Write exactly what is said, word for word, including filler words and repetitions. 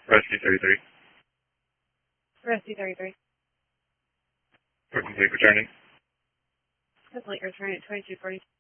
Rescue thirty-three. Rescue thirty-three. For complete returning. Complete return at twenty-two forty.